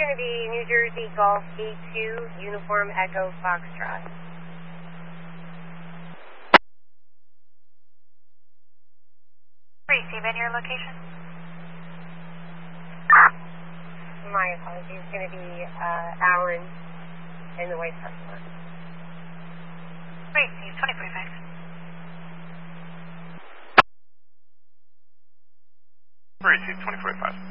going to be New Jersey Golf A2, Uniform Echo Foxtrot. Receive in your location. My apologies. It's going to be Allen in the White Park Lot. Receive 2045. Receive 2045.